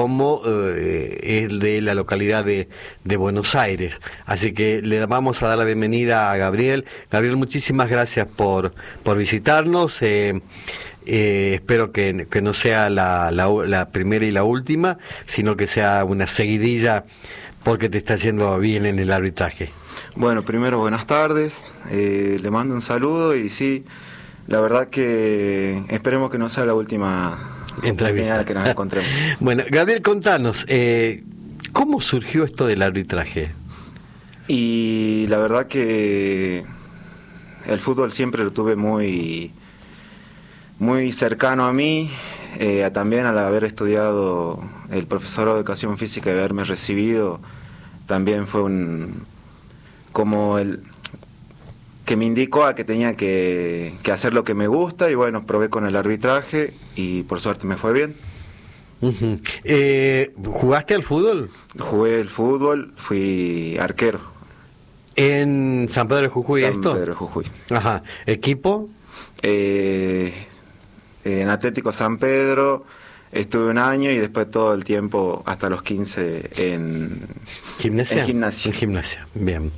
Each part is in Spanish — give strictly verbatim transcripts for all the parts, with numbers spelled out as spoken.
como eh, el de la localidad de, de Buenos Aires. Así que le vamos a dar la bienvenida a Gabriel. Gabriel, muchísimas gracias por, por visitarnos. Eh, eh, espero que, que no sea la, la, la primera y la última, sino que sea una seguidilla, porque te está yendo bien en el arbitraje. Bueno, primero buenas tardes, eh, le mando un saludo y sí, la verdad que esperemos que no sea la última entrevista que nos encontremos. Bueno, Gabriel, contanos, eh, ¿cómo surgió esto del arbitraje? Y la verdad que el fútbol siempre lo tuve muy, muy cercano a mí, eh, también al haber estudiado el profesor de educación física y haberme recibido, también fue un como el que me indicó a que tenía que, que hacer lo que me gusta, y bueno, probé con el arbitraje y por suerte me fue bien. Uh-huh. eh, ¿Jugaste al fútbol? Jugué el fútbol, fui arquero. ¿En San Pedro de Jujuy San esto? San Pedro de Jujuy. Ajá. ¿Equipo? Eh, en Atlético San Pedro estuve un año y después todo el tiempo, hasta los quince, en ¿Gimnasia? En gimnasia. En gimnasia, bien.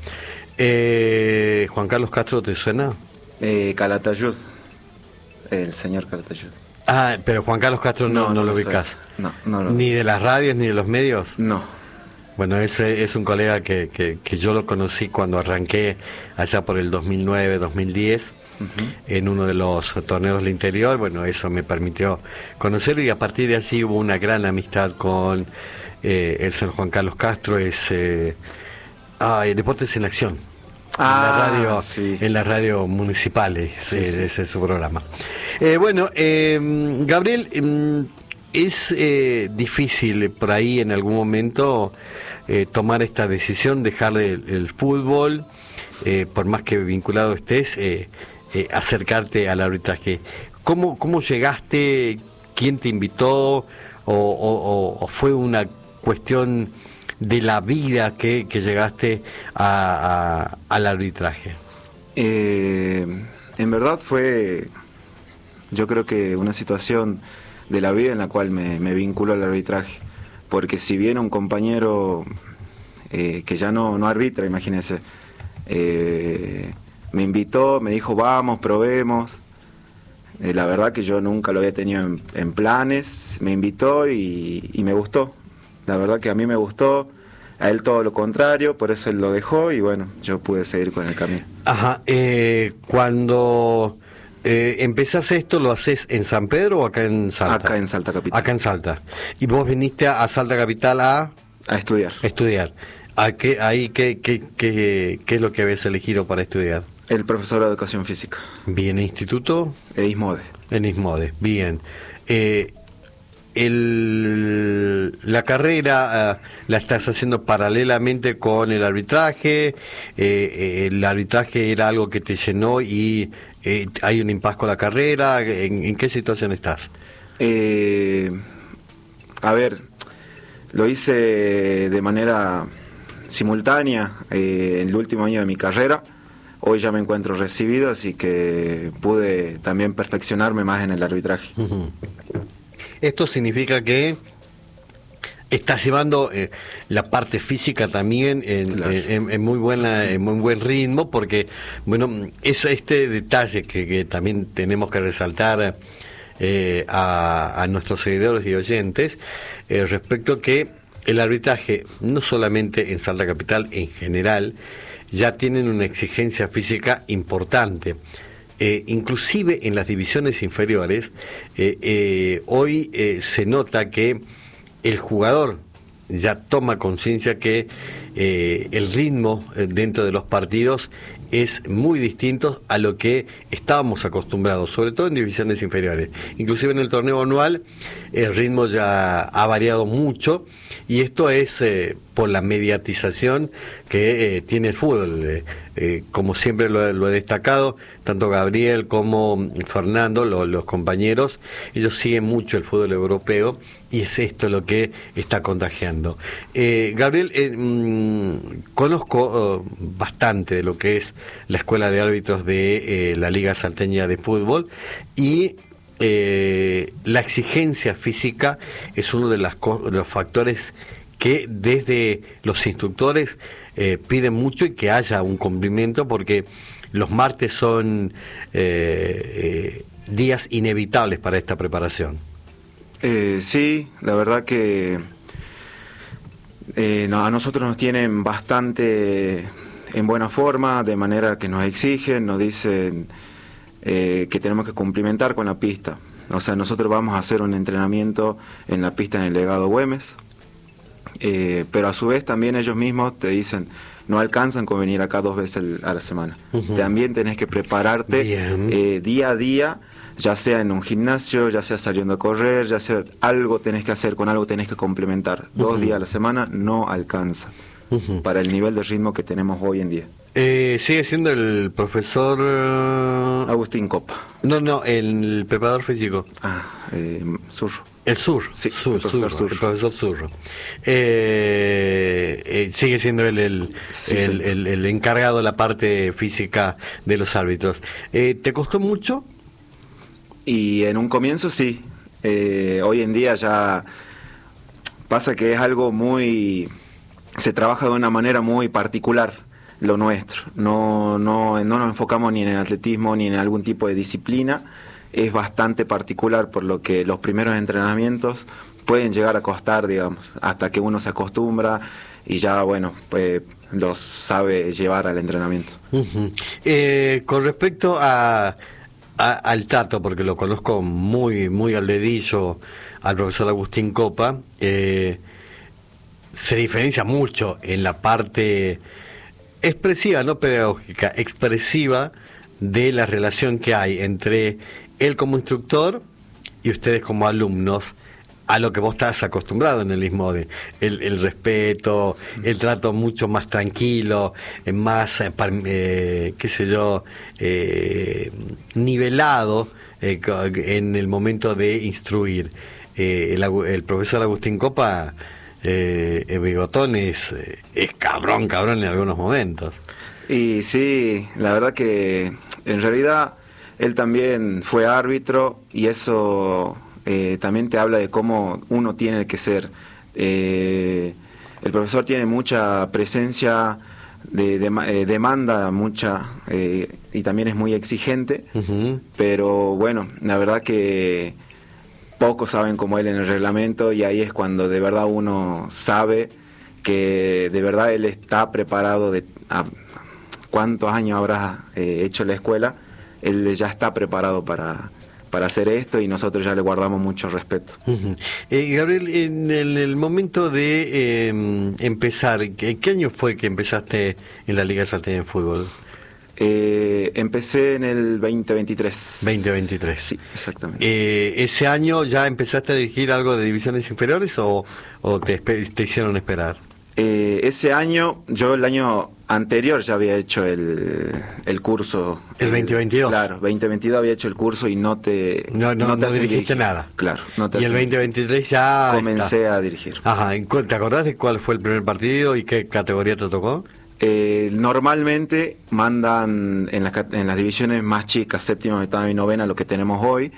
Eh, ¿Juan Carlos Castro te suena? Eh, Calatayud, el señor Calatayud. Ah, pero Juan Carlos Castro no, no, no, no lo ubicás. No, no lo ¿Ni de las radios ni de los medios? No. Bueno, ese es un colega que, que, que yo lo conocí cuando arranqué allá por el dos mil nueve, dos mil diez, uh-huh. en uno de los torneos del interior. Bueno, eso me permitió conocerlo y a partir de allí hubo una gran amistad con eh, el señor Juan Carlos Castro. Es eh, ah, Deportes en Acción. Ah, en la radio, sí. en la radio municipal, sí, eh, sí. ese es su programa. Eh, bueno, eh, Gabriel, eh, es eh, difícil por ahí en algún momento eh, tomar esta decisión, dejar el, el fútbol, eh, por más que vinculado estés, eh, eh, acercarte al arbitraje. ¿Cómo, cómo llegaste? ¿Quién te invitó? ¿O, o, o fue una cuestión de la vida que, que llegaste a, a, al arbitraje? Eh, en verdad fue, yo creo que una situación de la vida en la cual me, me vinculó al arbitraje, porque si bien un compañero eh, que ya no, no arbitra, imagínense, eh, me invitó, me dijo vamos, probemos, eh, la verdad que yo nunca lo había tenido en, en planes, me invitó y, y me gustó. La verdad que a mí me gustó, a él todo lo contrario, por eso él lo dejó y bueno, yo pude seguir con el camino. Ajá, eh, cuando eh, empezás esto, ¿lo haces en San Pedro o acá en Salta? Acá en Salta Capital. Acá en Salta. ¿Y vos viniste a Salta Capital a...? A estudiar. Estudiar. ¿A qué, ahí, qué, qué, qué, qué es lo que habías elegido para estudiar? El profesor de educación física. Bien, ¿el instituto? En ISMODE. En ISMODE, bien. Eh, El, la carrera uh, la estás haciendo paralelamente con el arbitraje. Eh, el arbitraje era algo que te llenó y eh, hay un impasse con la carrera. ¿En, en qué situación estás? Eh, a ver, lo hice de manera simultánea eh, en el último año de mi carrera. Hoy ya me encuentro recibido, así que pude también perfeccionarme más en el arbitraje. Uh-huh. Esto significa que estás llevando eh, la parte física también en, claro. en, en muy buena, en muy buen ritmo, porque bueno, es este detalle que, que también tenemos que resaltar eh, a, a nuestros seguidores y oyentes eh, respecto que el arbitraje, no solamente en Salta Capital, en general, ya tienen una exigencia física importante. Eh, inclusive en las divisiones inferiores, eh, eh, hoy eh, se nota que el jugador ya toma conciencia que eh, el ritmo eh, dentro de los partidos es muy distinto a lo que estábamos acostumbrados, sobre todo en divisiones inferiores. Inclusive en el torneo anual el ritmo ya ha variado mucho y esto es eh, por la mediatización que eh, tiene el fútbol. Eh, eh, como siempre lo, lo he destacado, tanto Gabriel como Fernando, lo, los compañeros, ellos siguen mucho el fútbol europeo y es esto lo que está contagiando. Eh, Gabriel, eh, mmm, conozco uh, bastante de lo que es la escuela de árbitros de eh, la Liga Salteña de Fútbol y eh, la exigencia física es uno de, las co- de los factores que desde los instructores eh, piden mucho y que haya un cumplimiento, porque los martes son eh, eh, días inevitables para esta preparación. Eh, sí, la verdad que eh, no, a nosotros nos tienen bastante en buena forma, de manera que nos exigen, nos dicen eh, que tenemos que cumplimentar con la pista. O sea, nosotros vamos a hacer un entrenamiento en la pista en el Legado Güemes, eh, pero a su vez también ellos mismos te dicen, no alcanzan con venir acá dos veces el, a la semana. Uh-huh. También tenés que prepararte eh, día a día, ya sea en un gimnasio, ya sea saliendo a correr, ya sea algo tenés que hacer, con algo tenés que complementar. Uh-huh. Dos días a la semana no alcanza uh-huh. para el nivel de ritmo que tenemos hoy en día. Eh, sigue siendo el profesor uh... Agustín Copa. No, no, el preparador físico. Ah, eh, Zurro. El Sur, sí, Sur, el profesor Zurro, Zurro. El profesor Zurro. Eh, eh, sigue siendo él el, sí, el, sí. el, el encargado de la parte física de los árbitros. Eh, ¿Te costó mucho? Y en un comienzo sí. Eh, hoy en día ya pasa que es algo muy... Se trabaja de una manera muy particular lo nuestro. No, no, no nos enfocamos ni en el atletismo ni en algún tipo de disciplina. Es bastante particular, por lo que los primeros entrenamientos pueden llegar a costar, digamos, hasta que uno se acostumbra y ya, bueno, pues los sabe llevar al entrenamiento. Uh-huh. Eh, con respecto a, a, al trato, porque lo conozco muy, muy al dedillo, al profesor Agustín Copa, eh, se diferencia mucho en la parte expresiva, no pedagógica, expresiva de la relación que hay entre él como instructor y ustedes como alumnos, a lo que vos estás acostumbrado en el ISMODE, el, el respeto, el trato mucho más tranquilo, más, eh, qué sé yo, eh, nivelado eh, en el momento de instruir. Eh, el, el profesor Agustín Copa, eh, el bigotón es, es cabrón, cabrón en algunos momentos. Y sí, la verdad que en realidad él también fue árbitro y eso eh, también te habla de cómo uno tiene que ser. Eh, el profesor tiene mucha presencia, de, de, eh, demanda mucha eh, y también es muy exigente, uh-huh. pero bueno, la verdad que pocos saben como él en el reglamento y ahí es cuando de verdad uno sabe que de verdad él está preparado de a, cuántos años habrá eh, hecho la escuela. Él ya está preparado para, para hacer esto y nosotros ya le guardamos mucho respeto. Uh-huh. eh, Gabriel, en el, el momento de eh, empezar, ¿qué, ¿qué año fue que empezaste en la Liga Salteña de Fútbol? Eh, empecé en el veinte veintitrés. veinte veintitrés. Sí, exactamente. Eh, ¿Ese año ya empezaste a dirigir algo de divisiones inferiores o, o te, te hicieron esperar? Eh, ese año, yo el año anterior ya había hecho el, el curso. ¿El veinte veintidós? Claro, veinte veintidós había hecho el curso y no te... No, no, no, te no dirigiste dirigir. Nada. Claro. No te y el veinte veintitrés ya... Comencé está. a dirigir. Ajá, ¿te acordás de cuál fue el primer partido y qué categoría te tocó? Eh, normalmente mandan en las, en las divisiones más chicas, séptima, octava y novena, lo que tenemos hoy,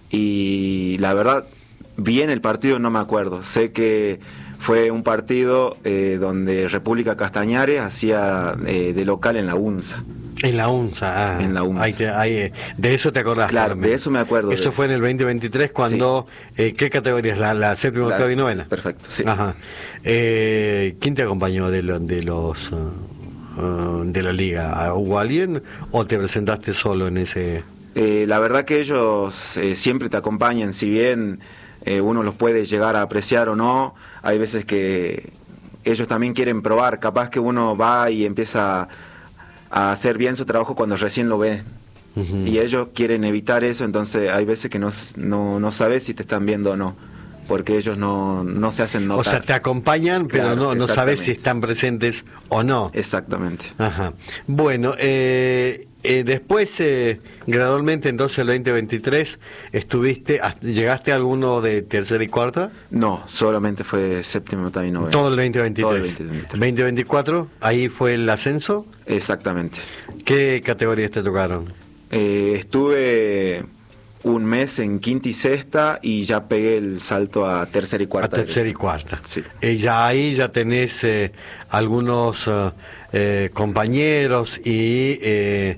y la verdad, bien el partido no me acuerdo. Sé que fue un partido eh, donde República Castañares hacía eh, de local en la UNSA. En la UNSA, ah, en la UNSA. Ahí te, ahí, de eso te acordás. Claro, de eso me acuerdo. Eso de... fue en el veinte veintitrés cuando... Sí. Eh, ¿Qué categoría es? ¿La, la séptima, la, octava y novena? Perfecto, sí. Ajá. Eh, ¿Quién te acompañó de, lo, de los... Uh, uh, de la liga? ¿Hubo alguien o te presentaste solo en ese...? Eh, la verdad que ellos eh, siempre te acompañan, si bien eh, uno los puede llegar a apreciar o no, hay veces que ellos también quieren probar, capaz que uno va y empieza a hacer bien su trabajo cuando recién lo ve, uh-huh. y ellos quieren evitar eso, entonces hay veces que no, no, no sabes si te están viendo o no, porque ellos no, no se hacen notar. O sea, te acompañan, pero claro, no, no sabes si están presentes o no. Exactamente. Ajá. Bueno, eh... Eh, después, eh, gradualmente, entonces el veinte veintitrés, estuviste, ¿llegaste a alguno de tercera y cuarta? No, solamente fue séptimo, octavo y noveno. Todo el veinte veintitrés. Todo el veinte veintitrés. veinte veinticuatro, ahí fue el ascenso. Exactamente. ¿Qué categorías te tocaron? Eh, estuve un mes en quinta y sexta y ya pegué el salto a tercera y cuarta. A tercera y cuarta. Sí. Y ya ahí ya tenés eh, algunos uh, eh, compañeros y eh,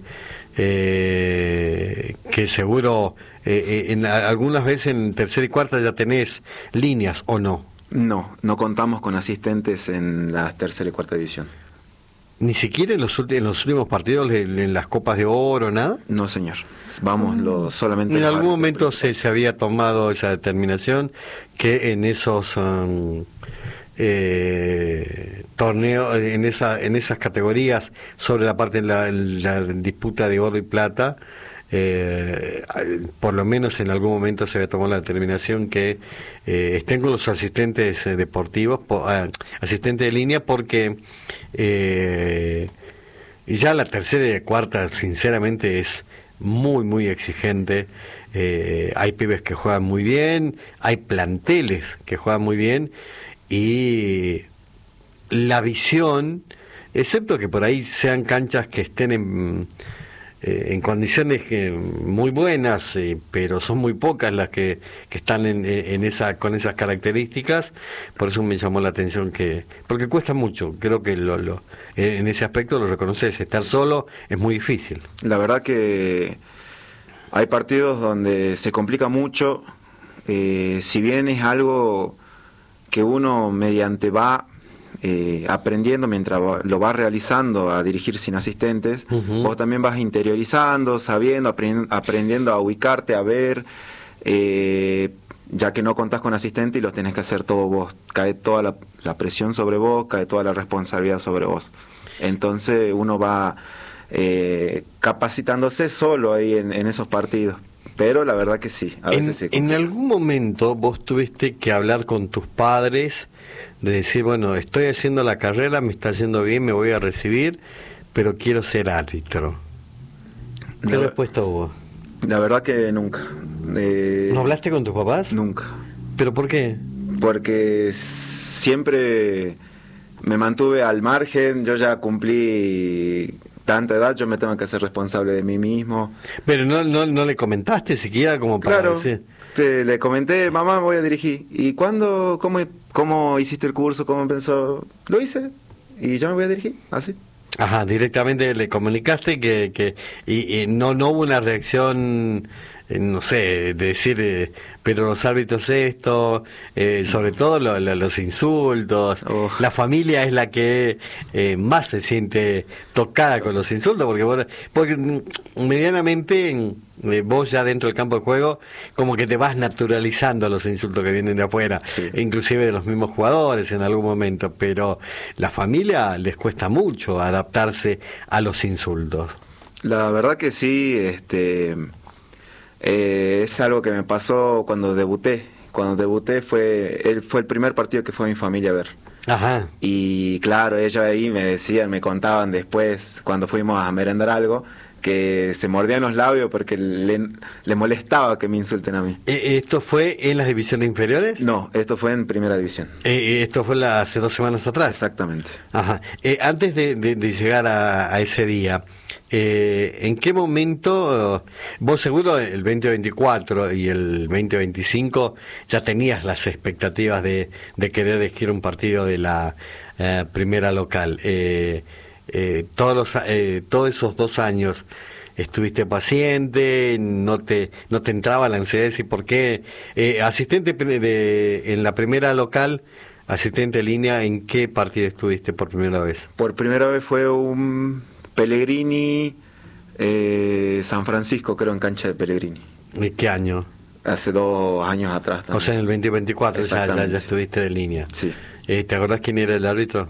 eh, que seguro eh, en, algunas veces en tercera y cuarta ya tenés líneas, ¿o no? No, no contamos con asistentes en la tercera y cuarta división. ¿Ni siquiera en los, en los últimos partidos, en, en las Copas de Oro, nada? No, señor. Vamos lo, solamente... En algún momento se, se había tomado esa determinación que en esos um, eh, torneos, en, esa, en esas categorías, sobre la parte de la, la disputa de oro y plata, Eh, por lo menos en algún momento se había tomado la determinación que eh, estén con los asistentes eh, deportivos, po, eh, asistentes de línea, porque eh, ya la tercera y la cuarta sinceramente es muy muy exigente. Eh, hay pibes que juegan muy bien, hay planteles que juegan muy bien, y la visión, excepto que por ahí sean canchas que estén en en condiciones que muy buenas, eh, pero son muy pocas las que, que están en, en esa con esas características. Por eso me llamó la atención que, porque cuesta mucho, creo que lo, lo en ese aspecto lo reconoces, estar solo es muy difícil. La verdad que hay partidos donde se complica mucho, eh, si bien es algo que uno mediante va Eh, aprendiendo mientras va, lo vas realizando a dirigir sin asistentes, uh-huh. Vos también vas interiorizando, sabiendo, aprend, aprendiendo a ubicarte, a ver, eh, ya que no contás con asistente y lo tenés que hacer todo vos, cae toda la, la presión sobre vos, cae toda la responsabilidad sobre vos. Entonces uno va eh, capacitándose solo ahí en, en esos partidos. Pero la verdad que sí, a veces sí. En algún momento vos tuviste que hablar con tus padres, de decir, bueno, estoy haciendo la carrera, me está yendo bien, me voy a recibir, pero quiero ser árbitro. ¿Qué respuesta hubo? La verdad que nunca. Eh, ¿No hablaste con tus papás? Nunca. ¿Pero por qué? Porque siempre me mantuve al margen, yo ya cumplí tanta edad, yo me tengo que hacer responsable de mí mismo. Pero no no, no le comentaste siquiera como para claro, decir... Te, le comenté, mamá, voy a dirigir. ¿Y cuándo, cómo, cómo hiciste el curso? ¿Cómo pensó? Lo hice y ya me voy a dirigir, así. Ajá, directamente le comunicaste que... que y, y no, no hubo una reacción, eh, no sé, de decir, eh, pero los árbitros esto, eh, sobre todo lo, lo, los insultos. Oh. La familia es la que eh, más se siente tocada con los insultos, porque, vos, porque medianamente... vos ya dentro del campo de juego como que te vas naturalizando a los insultos que vienen de afuera, sí. Inclusive de los mismos jugadores en algún momento, pero la familia les cuesta mucho adaptarse a los insultos. La verdad que sí, este eh, es algo que me pasó cuando debuté. Cuando debuté fue él fue el primer partido que fue mi familia a ver. Ajá. Y claro, ellos ahí me decían, me contaban después cuando fuimos a merendar algo, que se mordían los labios porque le, le molestaba que me insulten a mí. ¿Esto fue en las divisiones inferiores? No, esto fue en primera división. Eh, ¿Esto fue la, hace dos semanas atrás? Exactamente. Ajá. Eh, antes de, de, de llegar a, a ese día, eh, ¿en qué momento, vos seguro el veinte veinticuatro y el veinte veinticinco ya tenías las expectativas de, de querer elegir un partido de la eh, primera local? Eh, Eh, todos los, eh, todos esos dos años estuviste paciente, no te no te entraba la ansiedad de decir por qué. Eh, asistente de, en la primera local, asistente de línea, ¿en qué partido estuviste por primera vez? Por primera vez fue un Pellegrini eh, San Francisco, creo, en cancha de Pellegrini. ¿Y qué año? Hace dos años atrás también. O sea, en el veinte veinticuatro ya, ya, ya estuviste de línea. Sí. Eh, ¿Te acordás quién era el árbitro?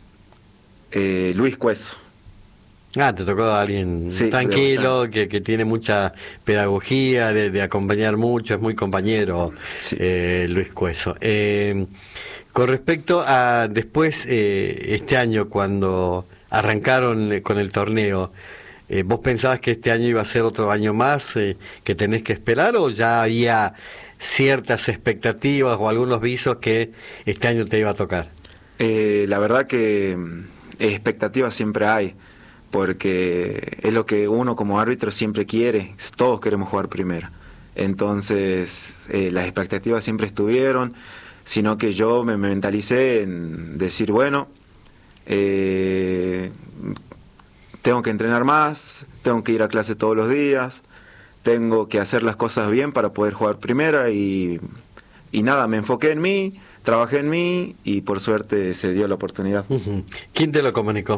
Eh, Luis Cueso. Ah, te tocó a alguien sí, tranquilo, que, que tiene mucha pedagogía, de, de acompañar mucho, es muy compañero, sí. eh, Luis Cueso. Eh, con respecto a después, eh, este año, cuando arrancaron con el torneo, eh, ¿vos pensabas que este año iba a ser otro año más eh, que tenés que esperar, o ya había ciertas expectativas o algunos visos que este año te iba a tocar? Eh, la verdad que expectativas siempre hay, porque es lo que uno como árbitro siempre quiere, todos queremos jugar primero. entonces eh, las expectativas siempre estuvieron, sino que yo me, me mentalicé en decir, bueno, eh, tengo que entrenar más, tengo que ir a clase todos los días, tengo que hacer las cosas bien para poder jugar primera y, y nada, me enfoqué en mí, trabajé en mí y por suerte se dio la oportunidad. Uh-huh. ¿Quién te lo comunicó?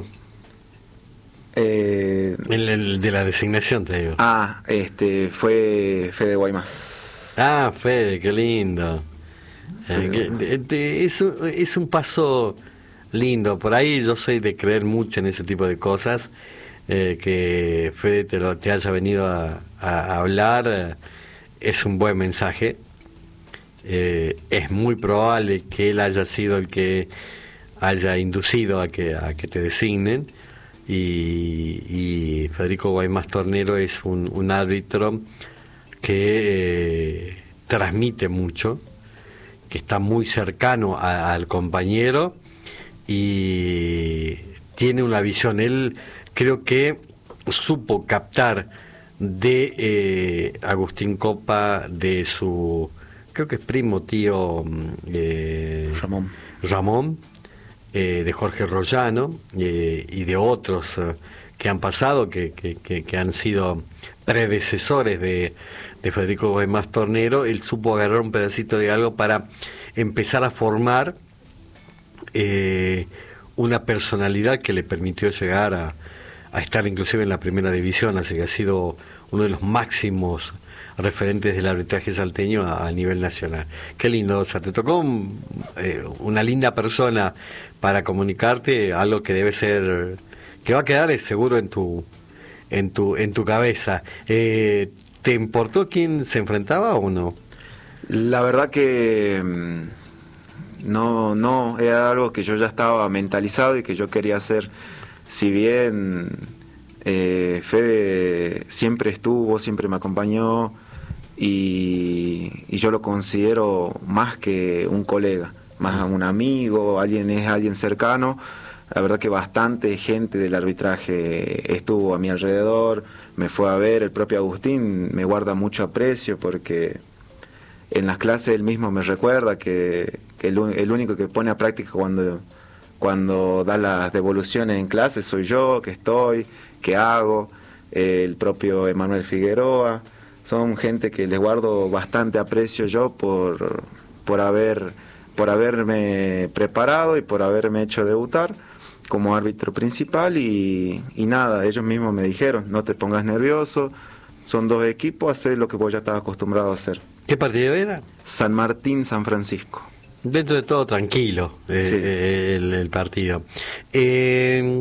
Eh, el, el de la designación, te digo. Ah, este, fue Fede Guaymas. Ah, Fede, qué lindo. Eh, que, de, de, es, un, es un paso lindo. Por ahí yo soy de creer mucho en ese tipo de cosas. Eh, que Fede te, lo, te haya venido a, a, a hablar eh, es un buen mensaje. Eh, es muy probable que él haya sido el que haya inducido a que, a que te designen. Y, y Federico Guaymas Tornero es un, un árbitro que eh, transmite mucho, que está muy cercano a, al compañero y tiene una visión. Él creo que supo captar de eh, Agustín Copa, de su, creo que es primo tío eh, Ramón. Ramón, eh, de Jorge Rollano eh, y de otros eh, que han pasado, que, que, que, que han sido predecesores de, de Federico Guaymas Tornero. Él supo agarrar un pedacito de algo para empezar a formar eh, una personalidad que le permitió llegar a, a estar inclusive en la primera división, así que ha sido uno de los máximos referentes del arbitraje salteño a, a nivel nacional. Qué lindo, o sea, te tocó un, eh, una linda persona para comunicarte algo que debe ser, que va a quedar eh, seguro en tu en tu en tu cabeza. Eh, ¿Te importó quién se enfrentaba o no? La verdad que no, no, era algo que yo ya estaba mentalizado y que yo quería hacer. Si bien eh, Fede siempre estuvo, siempre me acompañó y, y yo lo considero más que un colega, más un amigo, alguien es alguien cercano. La verdad que bastante gente del arbitraje estuvo a mi alrededor, me fue a ver, el propio Agustín me guarda mucho aprecio porque en las clases él mismo me recuerda que, que el, el único que pone a práctica cuando, cuando da las devoluciones en clase soy yo, que estoy, que hago, eh, el propio Emanuel Figueroa. Son gente que les guardo bastante aprecio yo por, por, haber, por haberme preparado y por haberme hecho debutar como árbitro principal y, y nada, ellos mismos me dijeron, no te pongas nervioso, son dos equipos, haz lo que vos ya estabas acostumbrado a hacer. ¿Qué partido era? San Martín, San Francisco. Dentro de todo tranquilo eh, Sí. eh, el, el partido. Eh,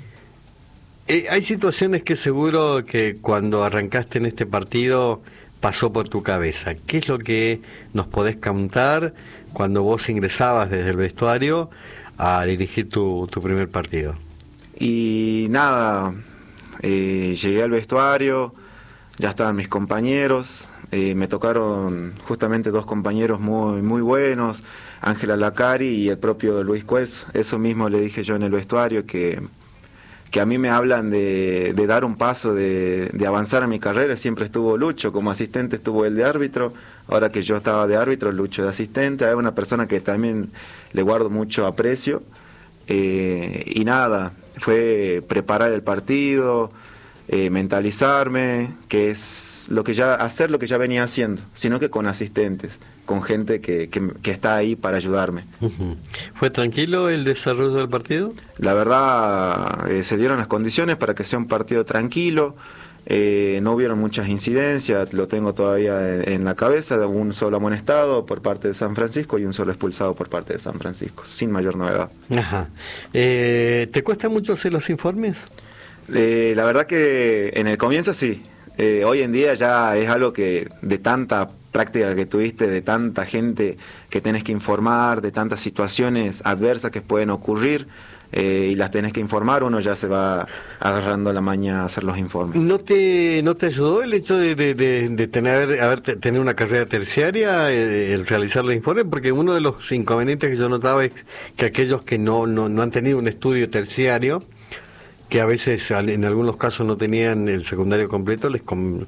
eh, hay situaciones que seguro que cuando arrancaste en este partido pasó por tu cabeza. ¿Qué es lo que nos podés contar cuando vos ingresabas desde el vestuario a dirigir tu, tu primer partido? Y nada, eh, llegué al vestuario, ya estaban mis compañeros, eh, me tocaron justamente dos compañeros muy muy buenos, Ángela Lacari y el propio Luis Cuez. Eso mismo le dije yo en el vestuario, que, que a mí me hablan de, de dar un paso, de, de avanzar en mi carrera. Siempre estuvo Lucho, como asistente estuvo él de árbitro, ahora que yo estaba de árbitro, Lucho de asistente. Es una persona que también le guardo mucho aprecio. Eh, y nada, fue preparar el partido, eh, mentalizarme, que es lo que ya hacer lo que ya venía haciendo, sino que con asistentes, con gente que, que, que está ahí para ayudarme. Uh-huh. ¿Fue tranquilo el desarrollo del partido? La verdad, eh, se dieron las condiciones para que sea un partido tranquilo. Eh, no hubieron muchas incidencias, lo tengo todavía en, en la cabeza, de un solo amonestado por parte de San Francisco y un solo expulsado por parte de San Francisco, sin mayor novedad. Ajá. Eh, ¿Te cuesta mucho hacer los informes? Eh, la verdad que en el comienzo sí, eh, hoy en día ya es algo que de tanta práctica que tuviste, de tanta gente que tenés que informar, de tantas situaciones adversas que pueden ocurrir, Eh, y las tenés que informar, uno ya se va agarrando la maña a hacer los informes. ¿No te no te ayudó el hecho de, de, de, de tener haber, tener una carrera terciaria, eh, el realizar los informes? Porque uno de los inconvenientes que yo notaba es que aquellos que no, no, no han tenido un estudio terciario, que a veces en algunos casos no tenían el secundario completo, les, com,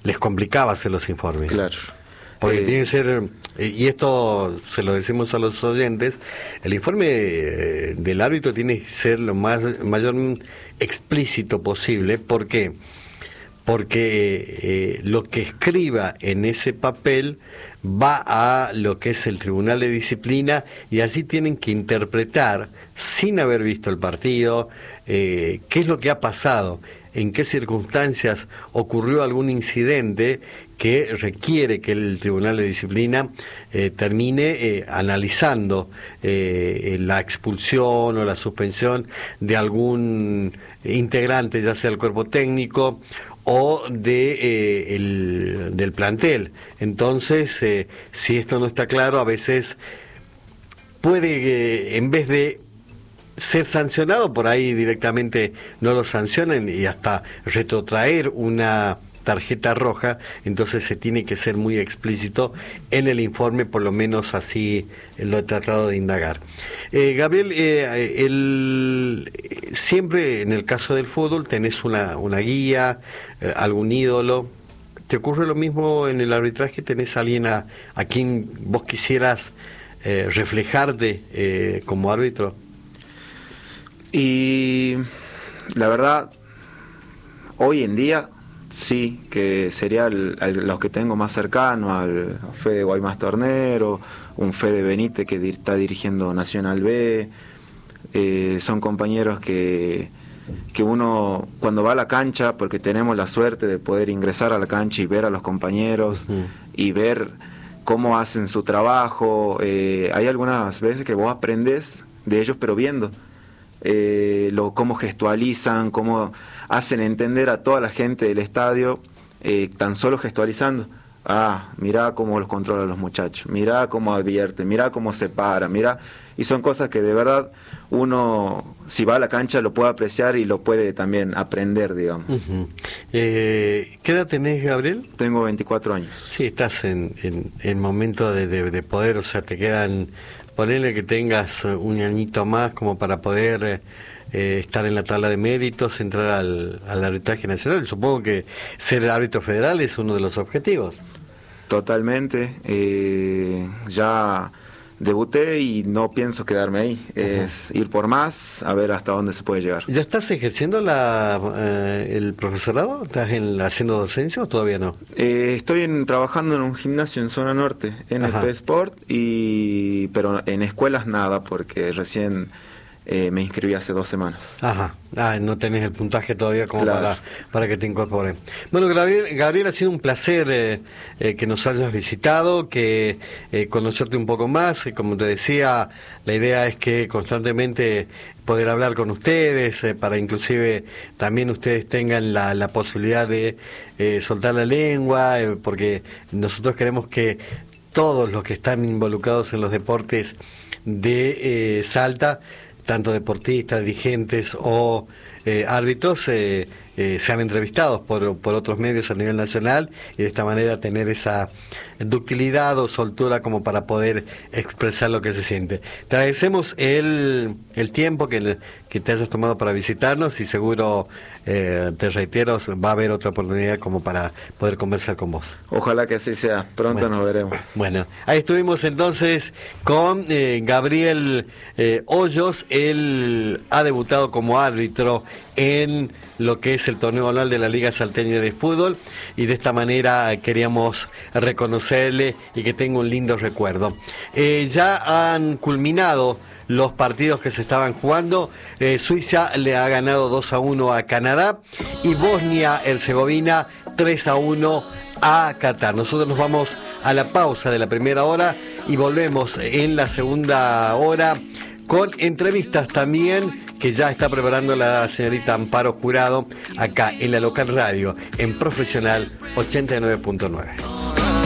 les complicaba hacer los informes. Claro. Porque Eh, tiene que ser, y esto se lo decimos a los oyentes, el informe eh, del árbitro tiene que ser lo más mayor explícito posible. ¿Por qué? Porque eh, lo que escriba en ese papel va a lo que es el Tribunal de Disciplina, y allí tienen que interpretar, sin haber visto el partido, eh, qué es lo que ha pasado, en qué circunstancias ocurrió algún incidente que requiere que el Tribunal de Disciplina eh, termine eh, analizando eh, la expulsión o la suspensión de algún integrante, ya sea del cuerpo técnico o de eh, el, del plantel. Entonces, eh, si esto no está claro, a veces puede, eh, en vez de ser sancionado, por ahí directamente no lo sancionan y hasta retrotraer una tarjeta roja. Entonces se tiene que ser muy explícito en el informe, por lo menos así lo he tratado de indagar. Eh, Gabriel, eh, el, siempre en el caso del fútbol tenés una, una guía, eh, algún ídolo. ¿Te ocurre lo mismo en el arbitraje? ¿Tenés alguien a, a quien vos quisieras eh, reflejarte eh, como árbitro? Y la verdad, hoy en día sí, que sería el, el, los que tengo más cercano, al Fede Guaymas Tornero, un Fede Benítez que dir, está dirigiendo Nacional B. Eh, son compañeros que, que uno cuando va a la cancha, porque tenemos la suerte de poder ingresar a la cancha y ver a los compañeros uh-huh. y ver cómo hacen su trabajo. Eh, hay algunas veces que vos aprendés de ellos, pero viendo. Eh, lo, cómo gestualizan, cómo hacen entender a toda la gente del estadio, eh, tan solo gestualizando. Ah, mirá cómo los controlan los muchachos, mirá cómo advierte, mirá cómo se para, mirá. Y son cosas que de verdad uno, si va a la cancha, lo puede apreciar y lo puede también aprender, digamos. Uh-huh. eh, ¿Qué edad tenés, Gabriel? Tengo veinticuatro años. Sí, estás en, en, en momento de, de, de poder, o sea, te quedan... Ponele que tengas un añito más como para poder eh, estar en la tabla de méritos, entrar al, al arbitraje nacional. Supongo que ser árbitro federal es uno de los objetivos. Totalmente. Eh, ya debuté y no pienso quedarme ahí. Es uh-huh. ir por más, a ver hasta dónde se puede llegar. ¿Ya estás ejerciendo la, eh, el profesorado? ¿Estás en, haciendo docencia o todavía no? Eh, estoy en, trabajando en un gimnasio en zona norte, en Ajá. el P-Sport, y, pero en escuelas nada, porque recién eh, me inscribí hace dos semanas. Ajá. Ah, no tenés el puntaje todavía como claro. para, para que te incorporen. Bueno, Gabriel, Gabriel, ha sido un placer eh, eh, que nos hayas visitado, que eh, conocerte un poco más. Y como te decía, la idea es que constantemente poder hablar con ustedes, eh, para inclusive también ustedes tengan la, la posibilidad de eh, soltar la lengua, eh, porque nosotros queremos que todos los que están involucrados en los deportes de eh, Salta, tanto deportistas, dirigentes o eh, árbitros, eh, eh, sean entrevistados por, por otros medios a nivel nacional, y de esta manera tener esa ductilidad o soltura como para poder expresar lo que se siente. Te agradecemos el, el tiempo que, que te hayas tomado para visitarnos, y seguro, eh, te reitero, va a haber otra oportunidad como para poder conversar con vos. Ojalá que así sea, pronto bueno, nos veremos. Bueno, ahí estuvimos entonces con eh, Gabriel eh, Hoyos. Él ha debutado como árbitro en lo que es el torneo anual de la Liga Salteña de Fútbol, y de esta manera queríamos reconocerle y que tenga un lindo recuerdo. Eh, ya han culminado los partidos que se estaban jugando. eh, Suiza le ha ganado dos a uno a Canadá y Bosnia-Herzegovina tres a uno a Qatar. Nosotros nos vamos a la pausa de la primera hora y volvemos en la segunda hora con entrevistas también que ya está preparando la señorita Amparo Jurado acá en la local radio, en Profesional ochenta y nueve punto nueve.